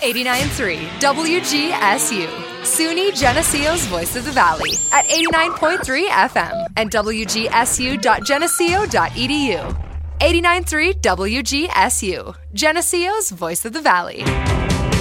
89.3 WGSU. SUNY Geneseo's Voice of the Valley at 89.3 FM and WGSU.geneseo.edu. 89.3 WGSU, Geneseo's Voice of the Valley.